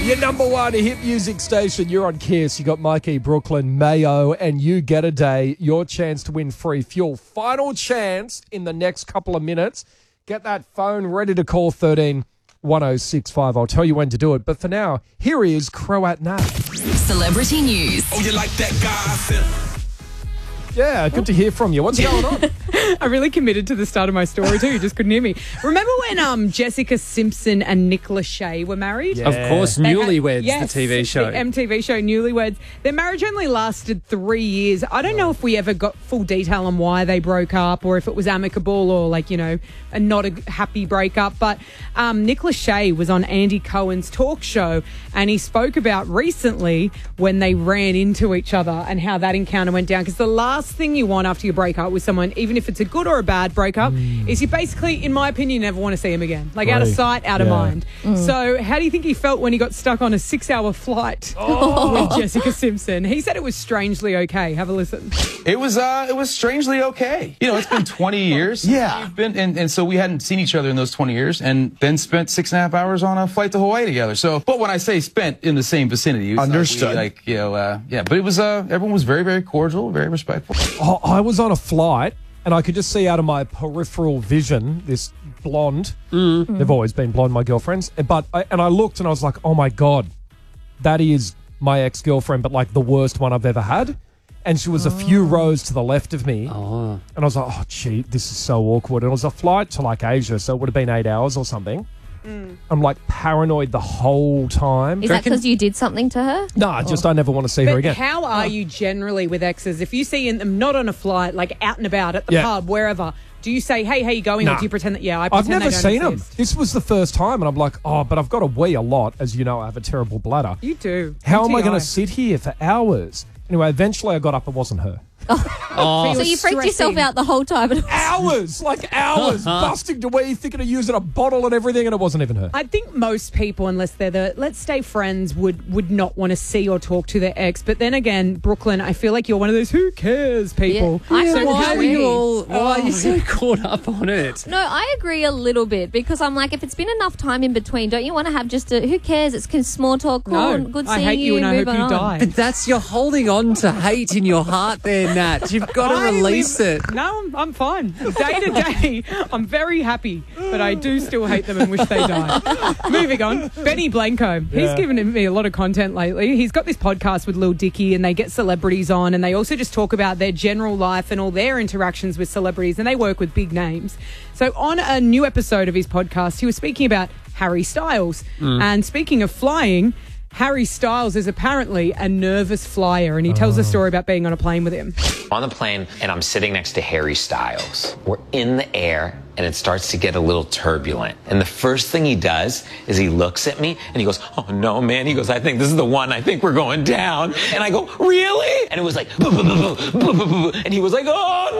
Your number one hit music station. You're on Kiss. You got Mikey, Brooklyn, Mayo, and You Get a Day. Your chance to win free fuel. Final chance in the next couple of minutes. Get that phone ready to call 13 1065. I'll tell you when to do it. But for now, here is Croat Nat. Celebrity news. Oh, you like that guy? Yeah, good to hear from you. What's going on? I really committed to the start of my story too. You just couldn't hear me. Remember when Jessica Simpson and Nick Lachey were married? Yeah. Of course, Newlyweds, Yes, the TV show. The MTV show Newlyweds. Their marriage only lasted 3 years. I don't know if we ever got full detail on why they broke up or if it was amicable or a not a happy breakup. But Nick Lachey was on Andy Cohen's talk show and he spoke about recently when they ran into each other and how that encounter went down. Because the last thing you want after you break up with someone, even if it's a good or a bad breakup, is you basically, in my opinion, never want to see him again. Like out of sight, out of mind. So how do you think he felt when he got stuck on a 6-hour flight with Jessica Simpson? He said it was strangely okay. Have a listen. It was strangely okay. It's been 20 years. Yeah. We've been, and so we hadn't seen each other in those 20 years and then spent 6.5 hours on a flight to Hawaii together. So, but when I say spent in the same vicinity, it's Understood. But it was, everyone was very, very cordial, very respectful. Oh, I was on a flight and I could just see out of my peripheral vision this blonde. They've always been blonde, my girlfriends. But I looked and I was like, oh my God, that is my ex-girlfriend, but like the worst one I've ever had. And she was a few rows to the left of me. And I was like, oh, gee, this is so awkward. And it was a flight to like Asia, so it would have been 8 hours or something. I'm like paranoid the whole time. Is that because you did something to her? No, I never want to see her again. How are you generally with exes? If you see them not on a flight, like out and about at the pub, wherever, do you say, hey, how you going? Or do you pretend that, I I've pretend never they don't seen exist? them. This was the first time, and I'm like, oh, but I've got to wee a lot. As you know, I have a terrible bladder. You do. How am I going UTI. to sit here for hours? Anyway, eventually I got up. It wasn't her. So you freaked yourself out the whole time. Hours, busting to wee, thinking of using a bottle and everything, and it wasn't even her. I think most people, unless they're the let's stay friends, would not want to see or talk to their ex. But then again, Brooklyn, I feel like you're one of those who cares people. Yeah. So Why are you all? Oh. Why are you so caught up on it? No, I agree a little bit because I'm like, if it's been enough time in between, don't you want to have just who cares? It's small talk, cool, No, good I seeing hate you and I move hope you on. die. But you're holding on to hate in your heart there, Nat. You've got to release it. No, I'm fine. Day to day, I'm very happy, but I do still hate them and wish they died. Moving on, Benny Blanco. He's given me a lot of content lately. He's got this podcast with Lil Dicky and they get celebrities on and they also just talk about their general life and all their interactions with celebrities and they work with big names. So on a new episode of his podcast, he was speaking about Harry Styles. And speaking of flying, Harry Styles is apparently a nervous flyer and he tells a story about being on a plane with him. On the plane, and I'm sitting next to Harry Styles. We're in the air, and it starts to get a little turbulent. And the first thing he does is he looks at me, and he goes, oh, no, man. He goes, I think this is the one. I think we're going down. And I go, really? And it was like, boo, boo, boo, boo, boo, boo, boo. And he was like,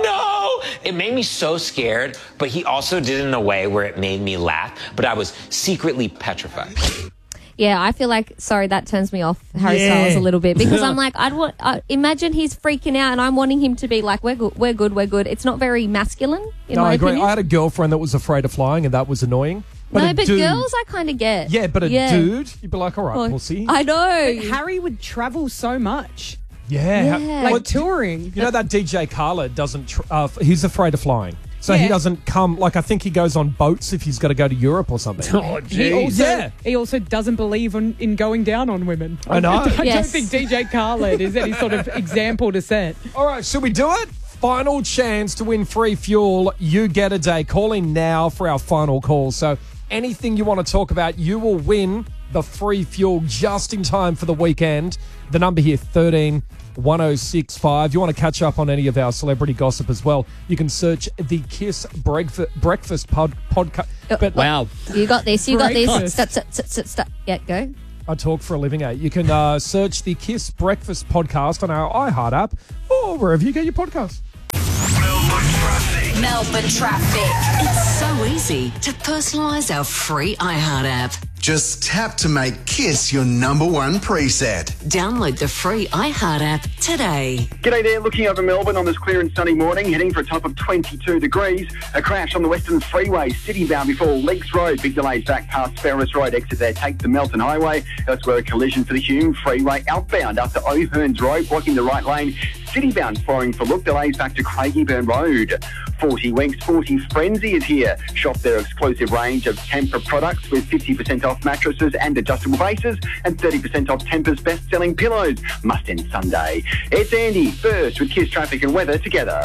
oh, no. It made me so scared, but he also did it in a way where it made me laugh, but I was secretly petrified. Yeah, I feel like, that turns me off Harry Styles a little bit because I'm like, imagine he's freaking out and I'm wanting him to be like, we're good. It's not very masculine, in my I agree. opinion. I had a girlfriend that was afraid of flying and that was annoying. But girls I kind of get. Yeah, but a dude, you'd be like, all right, pussy. I know. But Harry would travel so much. Yeah. Like touring. You know that DJ Khaled doesn't, he's afraid of flying. So he doesn't come, I think he goes on boats if he's got to go to Europe or something. Oh, geez. He also doesn't believe in going down on women. I know. I don't think DJ Khaled is any sort of example to set. All right, should we do it? Final chance to win free fuel. You get a day. Call in now for our final call. So anything you want to talk about, you will win the free fuel just in time for the weekend. The number here, 13 1065. You want to catch up on any of our celebrity gossip as well, you can search the Kiss Breakfast podcast. Wow. You got this. Breakfast. Stop. Yeah, go. I talk for a living, You can search the Kiss Breakfast podcast on our iHeart app or wherever you get your podcasts. Melbourne traffic. Melbourne traffic. It's so easy to personalise our free iHeart app. Just tap to make Kiss your number one preset. Download the free iHeart app today. G'day there, looking over Melbourne on this clear and sunny morning, heading for a top of 22 degrees. A crash on the Western Freeway, city-bound before Leeks Road. Big delays back past Ferris Road, exit there, take the Melton Highway. That's where a collision for the Hume Freeway outbound after O'Hearns Road, blocking the right lane. City-bound following for look, delays back to Craigieburn Road. 40 Winks, 40 Frenzy is here. Shop their exclusive range of Tempur products with 50% off mattresses and adjustable bases and 30% off Tempur's best-selling pillows. Must end Sunday. It's Andy, first with Kiss Traffic and Weather together.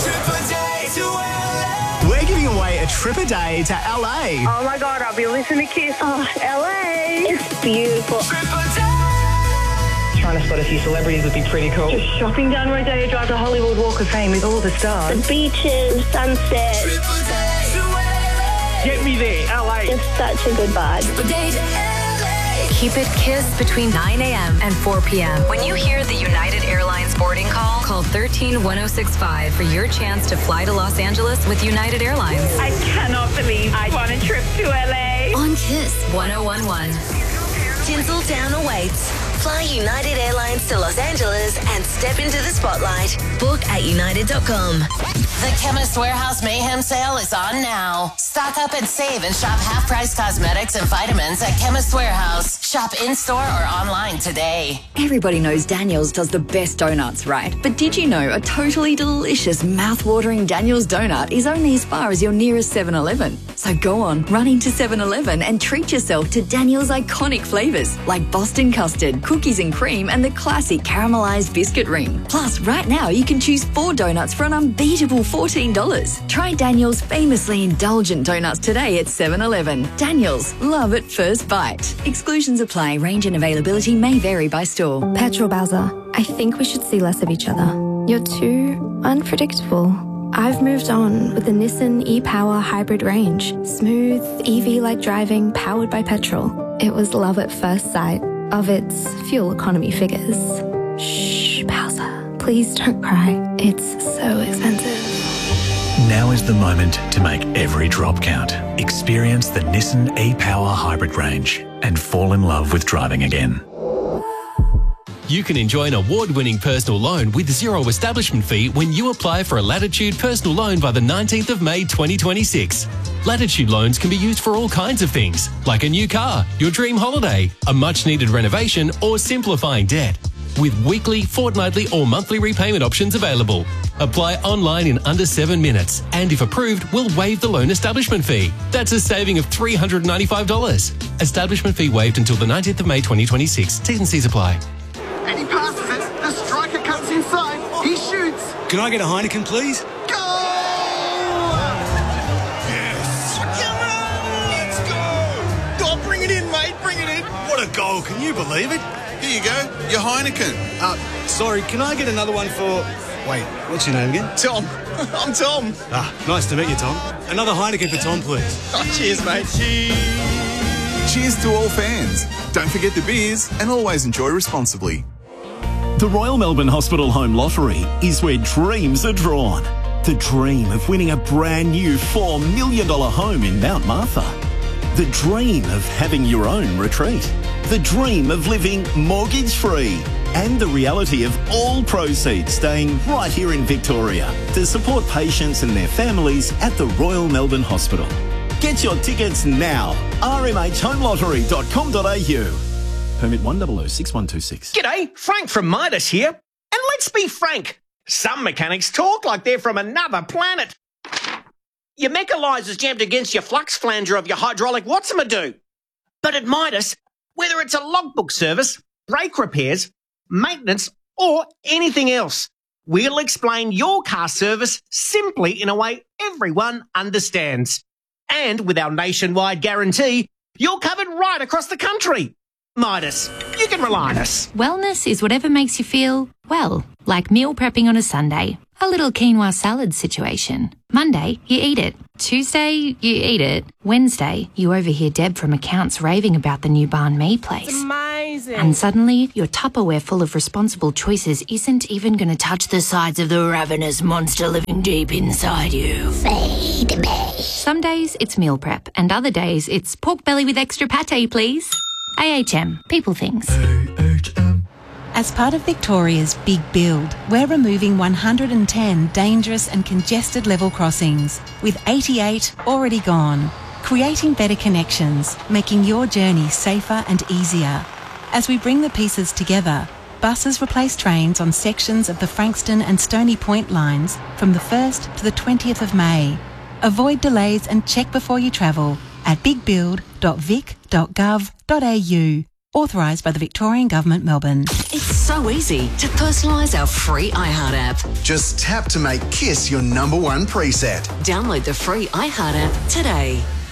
We're giving away a trip a day to LA. Oh my God, I'll be listening to Kiss. Oh, LA. It's beautiful. Trying to spot a few celebrities would be pretty cool. Just shopping down Rodeo Drive to Hollywood Walk of Fame with all the stars. The beaches, sunset. Get me there, LA. It's such a good vibe. Keep it Kiss between 9 a.m. and 4 p.m. When you hear the United Airlines boarding call 13-1065 for your chance to fly to Los Angeles with United Airlines. I cannot believe I won a trip to LA. On Kiss 1011. Tinseltown awaits. Fly United Airlines to Los Angeles and step into the spotlight. Book at united.com. The Chemist Warehouse Mayhem sale is on now. Stock up and save and shop half-price cosmetics and vitamins at Chemist Warehouse. Shop in-store or online today. Everybody knows Daniel's does the best donuts, right? But did you know a totally delicious, mouth-watering Daniel's donut is only as far as your nearest 7-Eleven? So go on, run into 7-Eleven and treat yourself to Daniel's iconic flavours like Boston custard, cookies and cream, and the classic caramelised biscuit ring. Plus, right now you can choose 4 donuts for an unbeatable $14. Try Daniel's famously indulgent donuts today at 7-Eleven. Daniel's, love at first bite. Exclusions apply. Range and availability may vary by store. Petrol Bowser, I think we should see less of each other. You're too unpredictable. I've moved on with the Nissan e-Power hybrid range. Smooth, EV-like driving, powered by petrol. It was love at first sight of its fuel economy figures. Shh, Bowser. Please don't cry. It's so expensive. Now is the moment to make every drop count. Experience the Nissan e-Power hybrid range and fall in love with driving again. You can enjoy an award-winning personal loan with zero establishment fee when you apply for a Latitude personal loan by the 19th of May 2026. Latitude loans can be used for all kinds of things, like a new car, your dream holiday, a much-needed renovation, or simplifying debt. With weekly, fortnightly, or monthly repayment options available. Apply online in under 7 minutes, and if approved, we'll waive the loan establishment fee. That's a saving of $395. Establishment fee waived until the 19th of May 2026. T's and C's apply. And he passes it. The striker comes inside. He shoots. Can I get a Heineken, please? Goal! Yes! Come on, let's go! Oh, bring it in, mate. Bring it in. What a goal! Can you believe it? Here you go. Your Heineken. Sorry, can I get another one for... Wait, what's your name again? Tom. I'm Tom. Nice to meet you, Tom. Another Heineken for Tom, please. Oh, cheers, mate. Cheers to all fans. Don't forget the beers and always enjoy responsibly. The Royal Melbourne Hospital Home Lottery is where dreams are drawn. The dream of winning a brand new $4 million home in Mount Martha. The dream of having your own retreat. The dream of living mortgage-free. And the reality of all proceeds staying right here in Victoria to support patients and their families at the Royal Melbourne Hospital. Get your tickets now. rmhhomelottery.com.au. Permit 1006126. G'day, Frank from Midas here. And let's be frank, some mechanics talk like they're from another planet. Your mechanizer's jammed against your flux flanger of your hydraulic what's-a-do. But at Midas, whether it's a logbook service, brake repairs, maintenance, or anything else, we'll explain your car service simply in a way everyone understands. And with our nationwide guarantee, you're covered right across the country. Midas, you can rely on us. Wellness is whatever makes you feel, well, like meal prepping on a Sunday. A little quinoa salad situation. Monday, you eat it. Tuesday, you eat it. Wednesday, you overhear Deb from accounts raving about the new banh mi place. amazing. And suddenly, your Tupperware full of responsible choices isn't even going to touch the sides of the ravenous monster living deep inside you. Feed me. Some days it's meal prep, and other days it's pork belly with extra pate, please. AHM. People things. As part of Victoria's Big Build, we're removing 110 dangerous and congested level crossings, with 88 already gone, creating better connections, making your journey safer and easier. As we bring the pieces together, buses replace trains on sections of the Frankston and Stony Point lines from the 1st to the 20th of May. Avoid delays and check before you travel at bigbuild.vic.gov.au. Authorised by the Victorian Government, Melbourne. It's so easy to personalise our free iHeart app. Just tap to make Kiss your number one preset. Download the free iHeart app today.